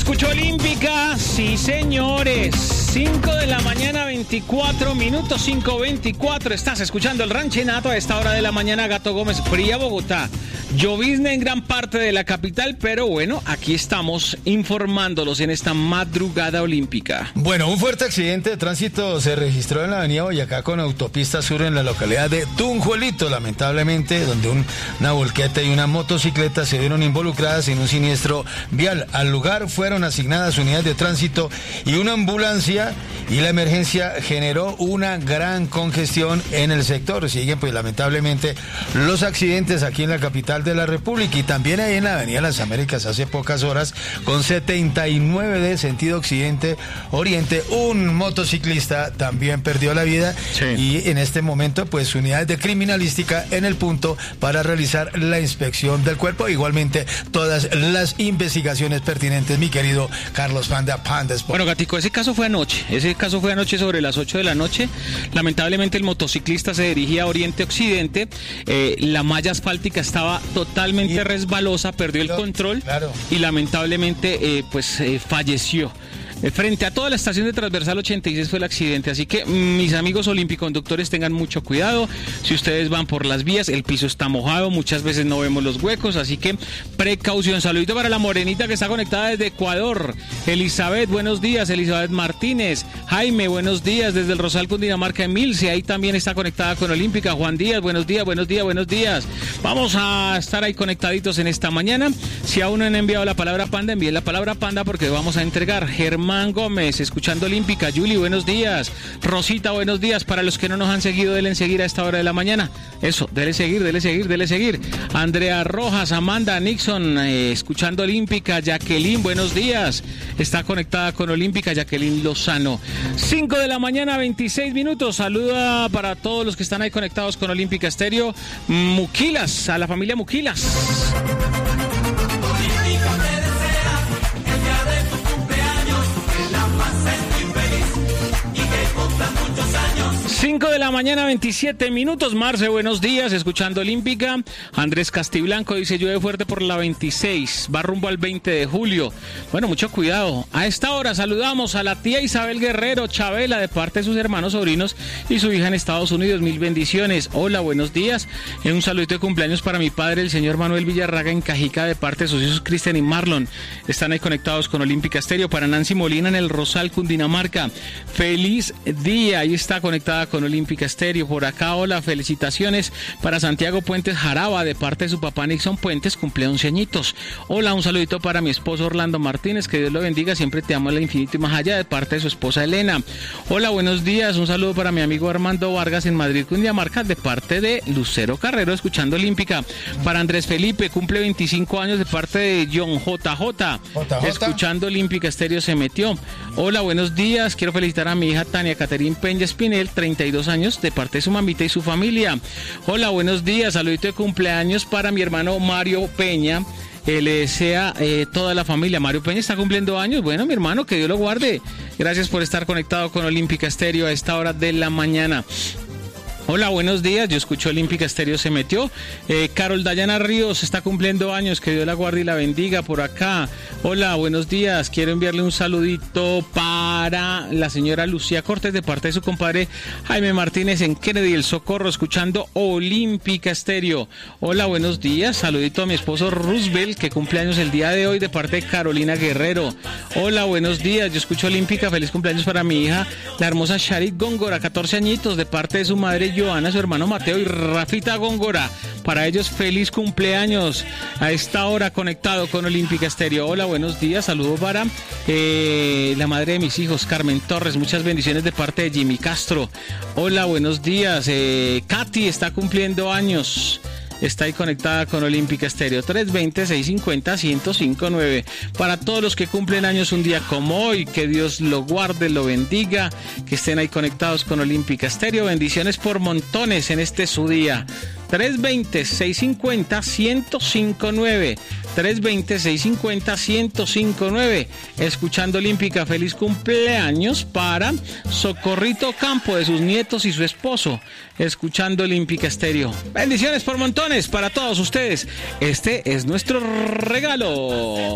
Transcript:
escucho Olímpica, sí señores, 5 de la mañana, 24 minutos, 5:24, estás escuchando el Ranchenato a esta hora de la mañana. Gato Gómez, fría Bogotá, llovizna en gran parte de la capital, pero bueno, aquí estamos informándolos en esta madrugada olímpica. Bueno, un fuerte accidente de tránsito se registró en la avenida Boyacá con autopista sur en la localidad de Tunjuelito, lamentablemente, donde una volqueta y una motocicleta se vieron involucradas en un siniestro vial. Al lugar fueron asignadas unidades de tránsito y una ambulancia, y la emergencia generó una gran congestión en el sector. Siguen pues lamentablemente los accidentes aquí en la capital de la República y también ahí en la avenida Las Américas hace pocas horas con 79 de sentido occidente-oriente. Un motociclista también perdió la vida, sí. Y en este momento pues unidades de criminalística en el punto para realizar la inspección del cuerpo, igualmente todas las investigaciones pertinentes, mi querido Carlos Panda Sport. Bueno, Gatico, ese caso fue anoche sobre las 8 de la noche. Lamentablemente el motociclista se dirigía a oriente-occidente, la malla asfáltica estaba totalmente resbalosa, perdió el control, claro. Y lamentablemente falleció. Frente a toda la estación de Transversal 86 fue el accidente, así que mis amigos olimpiconductores tengan mucho cuidado. Si ustedes van por las vías, el piso está mojado, muchas veces no vemos los huecos, así que precaución. Saludito para la morenita que está conectada desde Ecuador. Elizabeth, buenos días. Elizabeth Martínez. Jaime, buenos días. Desde el Rosal, Cundinamarca, Emilce, ahí también está conectada con Olímpica. Juan Díaz, buenos días. Vamos a estar ahí conectaditos en esta mañana. Si aún no han enviado la palabra panda, envíen la palabra panda porque vamos a entregar. Germán Gómez, escuchando Olímpica. Yuli, buenos días. Rosita, buenos días. Para los que no nos han seguido, denle seguir a esta hora de la mañana. Eso, denle seguir. Andrea Rojas, Amanda, Nixon, escuchando Olímpica. Jacqueline, buenos días. Está conectada con Olímpica, Jacqueline Lozano. 5 de la mañana, 26 minutos. Saluda para todos los que están ahí conectados con Olímpica Estéreo. Muquilas, a la familia Muquilas. 5 de la mañana, 27 minutos. Marce, buenos días, escuchando Olímpica. Andrés Castiblanco dice: llueve fuerte por la 26, va rumbo al 20 de julio. Bueno, mucho cuidado. A esta hora saludamos a la tía Isabel Guerrero Chabela, de parte de sus hermanos, sobrinos y su hija en Estados Unidos. Mil bendiciones. Hola, buenos días. Un saludito de cumpleaños para mi padre, el señor Manuel Villarraga, en Cajica, de parte de sus hijos Cristian y Marlon. Están ahí conectados con Olímpica Estéreo. Para Nancy Molina en el Rosal, Cundinamarca. Feliz día. Ahí está conectada con Olímpica Estéreo. Por acá, hola, felicitaciones para Santiago Puentes Jaraba, de parte de su papá Nixon Puentes, cumple 11 añitos. Hola, un saludito para mi esposo Orlando Martínez, que Dios lo bendiga, siempre te amo al infinito y más allá, de parte de su esposa Elena. Hola, buenos días, un saludo para mi amigo Armando Vargas en Madrid, Cundinamarca, de parte de Lucero Carrero, escuchando Olímpica. Para Andrés Felipe, cumple 25 años, de parte de John JJ, escuchando Olímpica Estéreo se metió. Hola, buenos días, quiero felicitar a mi hija Tania Caterín Peña Espinel, 32 años, de parte de su mamita y su familia. Hola, buenos días, saludito de cumpleaños para mi hermano Mario Peña. Le desea toda la familia. Mario Peña está cumpliendo años. Bueno, mi hermano, que Dios lo guarde. Gracias por estar conectado con Olímpica Estéreo a esta hora de la mañana. Hola, buenos días, yo escucho Olímpica Estéreo se metió. Carol Dayana Ríos está cumpliendo años, que Dios la guarde y la bendiga por acá. Hola, buenos días, quiero enviarle un saludito para la señora Lucía Cortés, de parte de su compadre Jaime Martínez en Kennedy, El Socorro, escuchando Olímpica Estéreo. Hola, buenos días, saludito a mi esposo Roosevelt, que cumple años el día de hoy, de parte de Carolina Guerrero. Hola, buenos días, yo escucho Olímpica, feliz cumpleaños para mi hija, la hermosa Sharit Góngora, 14 añitos, de parte de su madre Joana, su hermano Mateo y Rafita Góngora. Para ellos, feliz cumpleaños a esta hora, conectado con Olímpica Estéreo. Hola, buenos días, saludos para la madre de mis hijos, Carmen Torres, muchas bendiciones de parte de Jimmy Castro. Hola, buenos días, Katy está cumpliendo años. Está ahí conectada con Olímpica Estéreo. 320-650-1059. Para todos los que cumplen años un día como hoy, que Dios lo guarde, lo bendiga, que estén ahí conectados con Olímpica Estéreo. Bendiciones por montones en este su día. 320-650-1059. 320-650-1059. Escuchando Olímpica, feliz cumpleaños para Socorrito Campo, de sus nietos y su esposo. Escuchando Olímpica Estéreo. Bendiciones por montones para todos ustedes. Este es nuestro regalo.